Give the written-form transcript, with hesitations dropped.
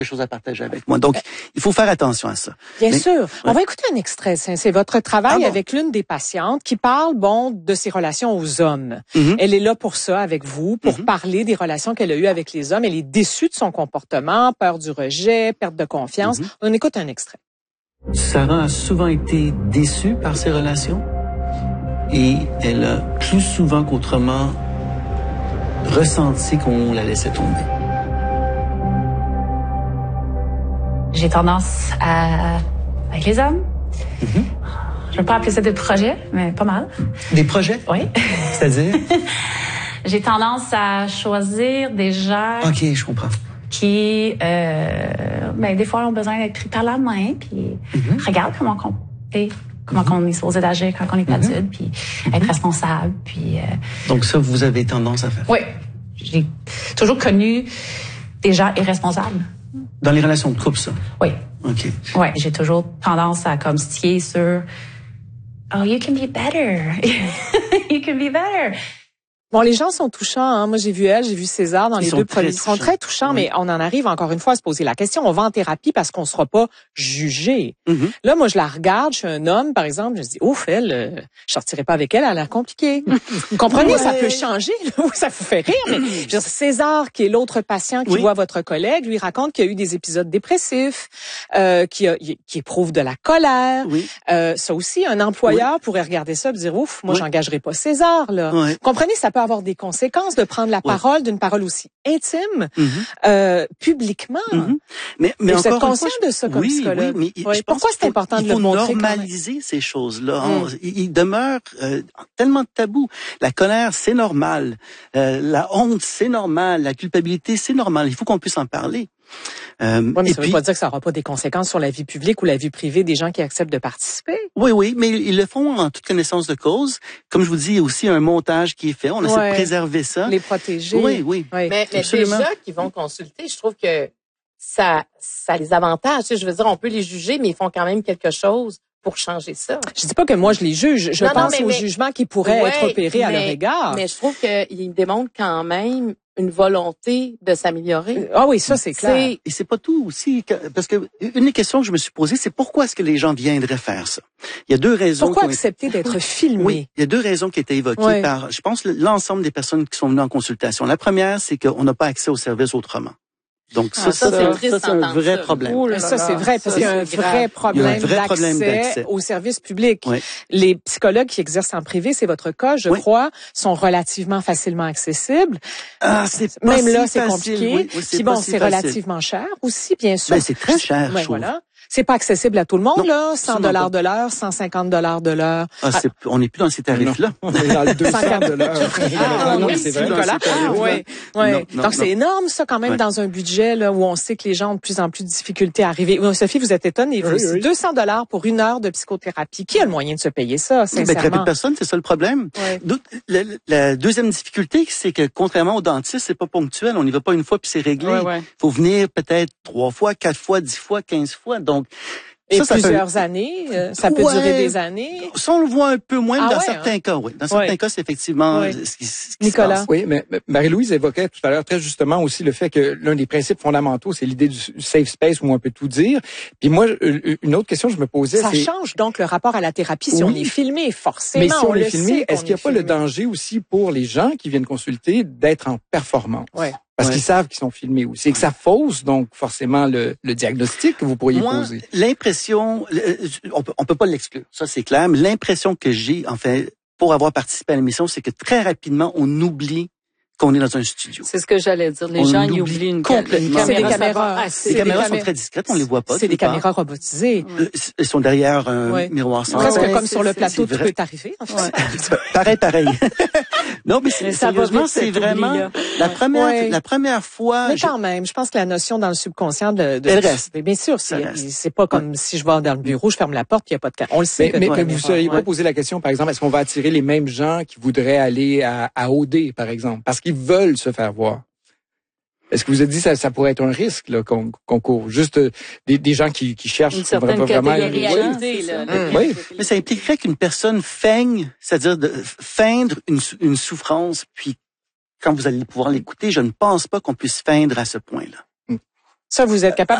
des choses à partager avec moi. Donc, il faut faire attention à ça. Bien sûr. On va écouter un extrait. C'est votre travail avec l'une des patientes qui parle, de ses relations aux hommes. Elle est là pour ça, avec vous, pour parler des relations qu'elle a eues avec les hommes. Elle est déçue de son comportement, peur du rejet, perte de confiance. On écoute un extrait. Sarah a souvent été déçue par ses relations et elle a plus souvent qu'autrement ressenti qu'on la laissait tomber. J'ai tendance avec les hommes. Je veux pas appeler ça des projets, mais pas mal. Des projets? Oui. C'est-à-dire? J'ai tendance à choisir des gens... OK, je comprends. Qui, des fois, ont besoin d'être pris par la main, puis regarde comment on est supposé d'agir quand on est adulte, puis être responsable, puis... Donc ça, vous avez tendance à faire? Oui. J'ai toujours connu des gens irresponsables. Dans les relations de couple, ça? Oui. OK. Oui, j'ai toujours tendance à comme stier sur « Oh, you can be better. You can be better. » Bon, les gens sont touchants. Hein. Moi, j'ai vu César dans les deux premiers. Ils sont très touchants, mais on en arrive encore une fois à se poser la question. On va en thérapie parce qu'on sera pas jugé. Là, moi, je la regarde. Je suis un homme, par exemple. Je me dis, ouf, je sortirai pas avec elle. Elle a l'air compliquée. Vous comprenez? Ça peut changer. Là, ça vous fait rire. Mais je veux dire, César, qui est l'autre patient qui voit votre collègue, lui raconte qu'il y a eu des épisodes dépressifs, qui éprouve de la colère. Ça aussi, un employeur pourrait regarder ça et dire, ouf, moi, j'engagerai pas César. Là. Vous comprenez? Ça peut avoir des conséquences de prendre la parole d'une parole aussi intime publiquement. Mais vous êtes conscient de ça comme psychologue? Mais pourquoi c'est important de le montrer? Il faut normaliser ces choses-là. Il demeure tellement tabou. La colère, c'est normal. La honte, c'est normal. La culpabilité, c'est normal. Il faut qu'on puisse en parler. Mais ça veut pas dire que ça n'aura pas des conséquences sur la vie publique ou la vie privée des gens qui acceptent de participer. Oui, mais ils le font en toute connaissance de cause. Comme je vous dis, il y a aussi un montage qui est fait. On essaie de préserver ça. Les protéger. Oui. Mais déjà qu'ils vont consulter, je trouve que ça les avantage. Je veux dire, on peut les juger, mais ils font quand même quelque chose pour changer ça. Je dis pas que moi je les juge. Je pense aux jugements qui pourraient être opérés à leur égard. Mais je trouve qu'ils démontrent quand même une volonté de s'améliorer. Ah oui, ça c'est clair. Et c'est pas tout aussi, parce que une des questions que je me suis posée, c'est pourquoi est-ce que les gens viendraient faire ça? Il y a deux raisons. Pourquoi accepter d'être filmé? Oui, il y a deux raisons qui étaient évoquées par, je pense, l'ensemble des personnes qui sont venues en consultation. La première, c'est qu'on n'a pas accès aux services autrement. Donc ça c'est un vrai problème. Ça c'est vrai parce qu'il y a un vrai problème d'accès aux services publics. Les psychologues qui exercent en privé, c'est votre cas, je crois, sont relativement facilement accessibles. Même là, c'est compliqué. Puis bon, c'est relativement cher aussi, bien sûr. C'est très cher. Voilà. C'est pas accessible à tout le monde, là. $100 de l'heure, $150 de l'heure. On n'est plus dans ces tarifs-là. On est dans les $200. C'est vrai. Oui. Donc, c'est énorme, ça, quand même, dans un budget, là, où on sait que les gens ont de plus en plus de difficultés à arriver. Sophie, vous êtes étonnée. Oui. $200 pour 1 heure de psychothérapie. Qui a le moyen de se payer ça, sincèrement? Très peu de personnes, c'est ça le problème. La deuxième difficulté, c'est que, contrairement au dentiste, c'est pas ponctuel. On n'y va pas une fois puis c'est réglé. Faut venir peut-être 3 fois, 4 fois, 10 fois, 15 fois. Donc, ça plusieurs années, ça peut durer des années. Ça, on le voit un peu moins dans certains cas, Dans certains cas, c'est effectivement ce qui Nicolas. se passe. Oui, mais Marie-Louise évoquait tout à l'heure très justement aussi le fait que l'un des principes fondamentaux, c'est l'idée du safe space où on peut tout dire. Puis moi, une autre question que je me posais, ça change donc le rapport à la thérapie si on est filmé, forcément. Mais si on est filmé, est-ce qu'il n'y a pas le danger aussi pour les gens qui viennent consulter d'être en performance? Parce qu'ils savent qu'ils sont filmés aussi. Et que ça fausse, donc, forcément, le diagnostic que vous pourriez poser. L'impression, on peut pas l'exclure. Ça, c'est clair. Mais l'impression que j'ai, en fait, pour avoir participé à l'émission, c'est que très rapidement, on oublie qu'on est dans un studio. C'est ce que j'allais dire. Les gens, ils oublient une caméra. C'est des caméras. Les caméras sont très discrètes, on les voit pas. C'est des caméras robotisées. Elles sont derrière un miroir sans presque comme sur le plateau, tout peut arriver. En fait. Pareil. Non, mais sérieusement, c'est vraiment la première fois. Mais quand même, je pense que la notion dans le subconscient elle reste. Bien sûr, c'est pas comme si je vais dans le bureau, je ferme la porte, puis il y a pas de caméra. On le sait. Mais vous ne seriez pas posé la question, par exemple, est-ce qu'on va attirer les mêmes gens qui voudraient aller à OD, par exemple, parce qu'ils veulent se faire voir? Est-ce que vous avez dit ça pourrait être un risque là qu'on court? Juste des gens qui cherchent une certaine catégorie là. Oui, mais ça impliquerait qu'une personne feigne, c'est-à-dire de feindre une souffrance, puis quand vous allez pouvoir l'écouter, je ne pense pas qu'on puisse feindre à ce point-là. Ça, vous êtes capable